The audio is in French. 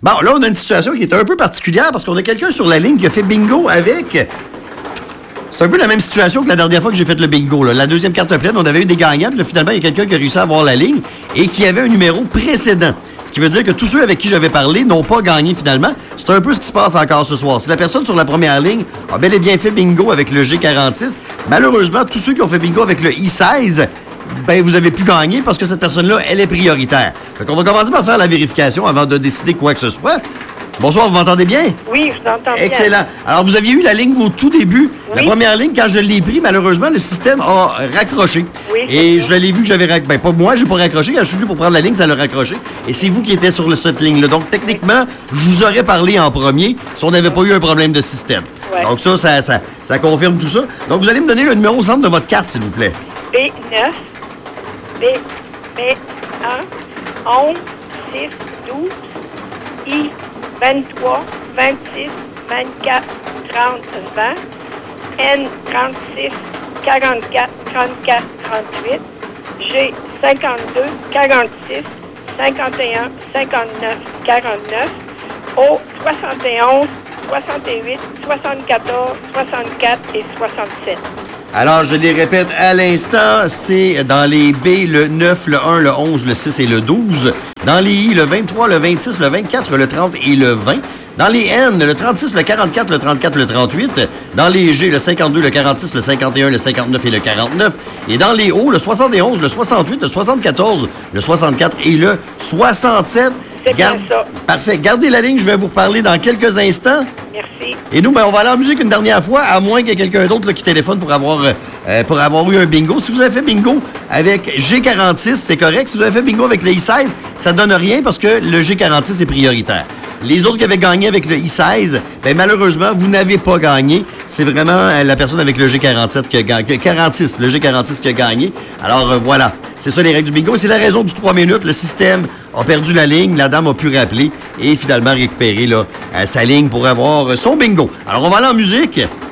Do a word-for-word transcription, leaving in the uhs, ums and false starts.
Bon, là, on a une situation qui est un peu particulière parce qu'on a quelqu'un sur la ligne qui a fait bingo avec... C'est un peu la même situation que la dernière fois que j'ai fait le bingo. Là. La deuxième carte pleine, on avait eu des gagnants. Puis là, finalement, il y a quelqu'un qui a réussi à avoir la ligne et qui avait un numéro précédent. Ce qui veut dire que tous ceux avec qui j'avais parlé n'ont pas gagné finalement. C'est un peu ce qui se passe encore ce soir. Si la personne sur la première ligne a bel et bien fait bingo avec le G quarante-six, malheureusement, tous ceux qui ont fait bingo avec le I seize, ben vous avez pu gagner parce que cette personne-là, elle est prioritaire. Fait qu'on va commencer par faire la vérification avant de décider quoi que ce soit. Bonsoir, vous m'entendez bien? Oui, je vous entends bien. Excellent. Alors, vous aviez eu la ligne au tout début. Oui. La première ligne, quand je l'ai pris, malheureusement, le système a raccroché. Oui, Et c'est je l'ai vu que j'avais raccroché. Ben, pas moi, j'ai pas raccroché. Quand je suis venu pour prendre la ligne, ça l'a raccroché. Et c'est vous qui étiez sur le, cette ligne-là. Donc, techniquement, je vous aurais parlé en premier si on n'avait pas eu un problème de système. Ouais. Donc, ça ça, ça ça confirme tout ça. Donc, vous allez me donner le numéro au centre de votre carte, s'il vous plaît. B neuf, B, B un, onze, six, douze, I vingt-trois, vingt-six, vingt-quatre, trente, vingt, N trente-six, quarante-quatre, trente-quatre, trente-huit, G cinquante-deux, quarante-six, cinquante et un, cinquante-neuf, quarante-neuf, O soixante et onze, soixante-huit, soixante-quatorze, soixante-quatre et soixante-sept. Alors, je les répète à l'instant, c'est dans les B, le neuf, le un, le onze, le six et le douze. Dans les I, le vingt-trois, le vingt-six, le vingt-quatre, le trente et le vingt. Dans les N, le trente-six, le quarante-quatre, le trente-quatre, le trente-huit. Dans les G, le cinquante-deux, le quarante-six, le cinquante et un, le cinquante-neuf et le quarante-neuf. Et dans les O, le soixante et onze, le soixante-huit, le soixante-quatorze, le soixante-quatre et le soixante-sept. C'est bien ça. Parfait. Gardez la ligne, je vais vous reparler dans quelques instants. Merci. Et nous, ben, on va aller en musique une dernière fois, à moins qu'il y ait quelqu'un d'autre là, qui téléphone pour avoir, euh, pour avoir eu un bingo. Si vous avez fait bingo avec G quarante-six, c'est correct. Si vous avez fait bingo avec le I seize, ça donne rien parce que le G quarante-six est prioritaire. Les autres qui avaient gagné avec le I seize, ben, malheureusement, vous n'avez pas gagné. C'est vraiment euh, la personne avec le G quarante-sept qui a gagné. quarante-six, le G quarante-six qui a gagné. Alors, euh, voilà. C'est ça les règles du bingo. C'est la raison du trois minutes. Le système a perdu la ligne. La dame a pu rappeler et finalement récupérer là, euh, sa ligne pour avoir euh, son bingo. Alors, on va aller en musique.